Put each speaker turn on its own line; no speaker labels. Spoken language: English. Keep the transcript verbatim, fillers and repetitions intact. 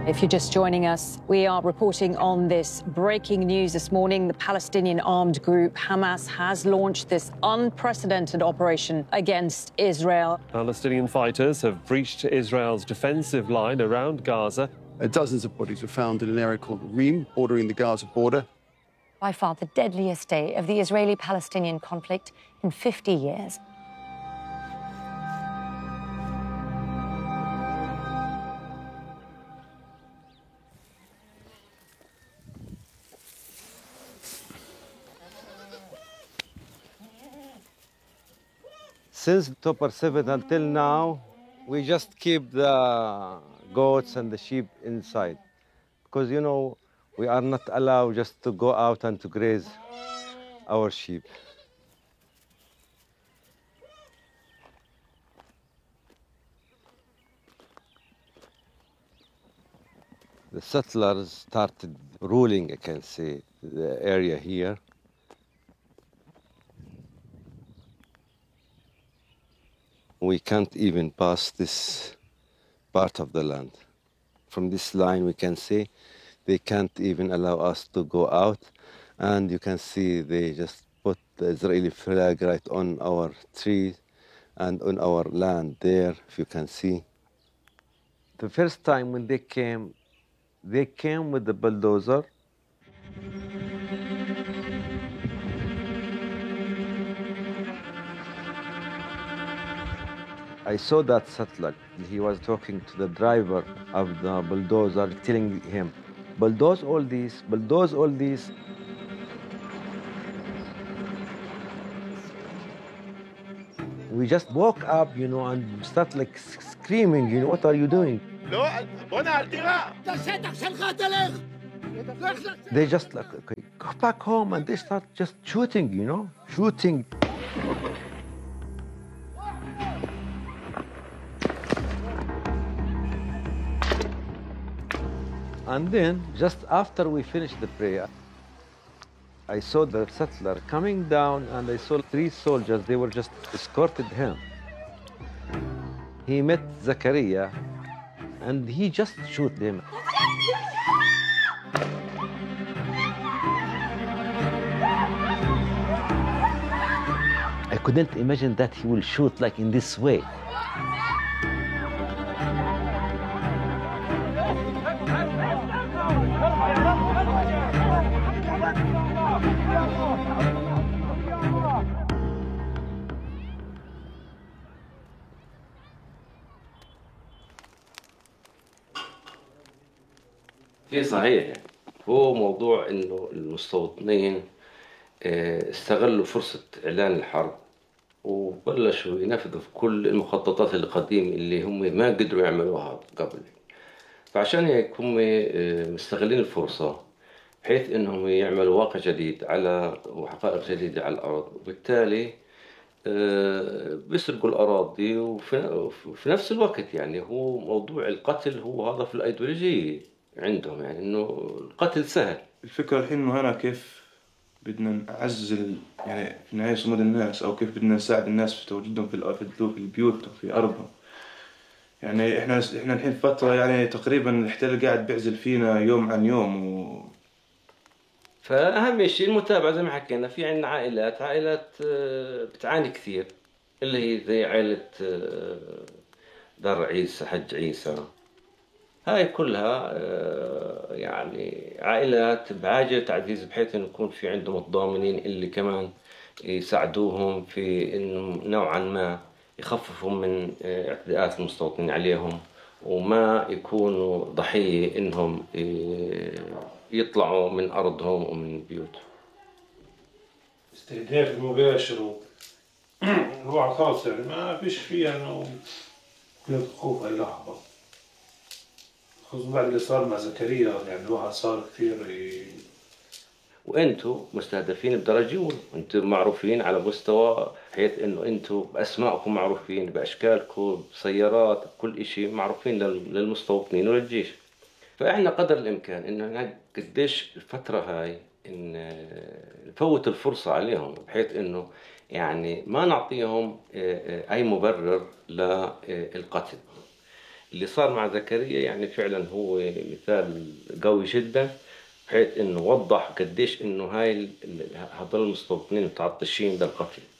If you're just joining us, we are reporting on this breaking news this morning. The Palestinian armed group Hamas has launched this unprecedented operation against Israel.
Palestinian fighters have breached Israel's defensive line around Gaza.
Dozens of bodies were found in an area called Reem, bordering the Gaza border.
By far the deadliest day of the Israeli-Palestinian conflict in fifty years.
Since October seventh until now, we just keep the goats and the sheep inside. Because, you know, we are not allowed just to go out and to graze our sheep. The settlers started ruling, I can say, the area here. We can't even pass this part of the land. From this line, we can see they can't even allow us to go out. And you can see they just put the Israeli flag right on our trees and on our land there, if you can see. The first time when they came, they came with the bulldozer. I saw that settler. He was talking to the driver of the bulldozer, telling him, bulldoze all these, bulldoze all these. We just woke up, you know, and start like screaming, you know, what are you doing? They just like, okay, go back home, and they start just shooting, you know, shooting. And then, just after we finished the prayer, I saw the settler coming down, and I saw three soldiers. They were just escorted him. He met Zakaria, and he just shoot them. I couldn't imagine that he will shoot like in this way.
هي صحيح هو موضوع إنه المستوطنين استغلوا فرصة إعلان الحرب وبلشوا ينفذوا في كل المخططات القديمة اللي هم ما قدروا يعملوها قبل. فعشان هيك هم مستغلين الفرصة بحيث إنهم يعملوا واقع جديد على وحقائق جديدة على الأرض، وبالتالي بيسرقوا الأراضي وفي نفس الوقت يعني هو موضوع القتل هو هذا في الأيديولوجية عندهم، يعني إنه القتل سهل.
الفكرة الحين إنه هنا كيف بدنا نعزل يعني في النهاية صمود الناس، أو كيف بدنا نساعد الناس في تواجدهم في في البيوت وفي أرضهم. يعني إحنا إحنا الحين فترة يعني تقريبا الاحتلال قاعد بيعزل فينا يوم عن يوم و...
فأهم شيء المتابعة زي ما حكينا. في عندنا عائلات عائلات بتعاني كثير، اللي هي زي عائلة دار عيسى حج عيسى. هاي كلها يعني عائلات بحاجة تعزيز بحيث إنه يكون في عندهم الضامنين اللي كمان يساعدوهم في إنه نوعا ما يخففوا من اعتداءات المستوطنين عليهم، وما يكونوا ضحية إنهم يطلعوا من أرضهم ومن بيوتهم.
استهداف المباشر الوعد خاص يعني ما فيش فيه إنه كل خوف أي لحظة، خصوصا بعد اللي صار مع زكريا. يعني الواحد صار كثير ي...
وأنتوا مستهدفين بدرجة أولى، أنتوا معروفين على مستوى بحيث إنه أنتوا بأسمائكم معروفين، بأشكالكم، بسيارات، بكل إشي معروفين للمستوطنين وللجيش. فإحنا قدر الإمكان إنه قديش الفترة هاي إن نفوت الفرصة عليهم بحيث إنه يعني ما نعطيهم أي مبرر للقتل، اللي صار مع زكريا يعني فعلا هو مثال قوي جدا، بحيث انه وضح قديش انه هاي ال- ال- هذول المستوطنين متعطشين للقتل.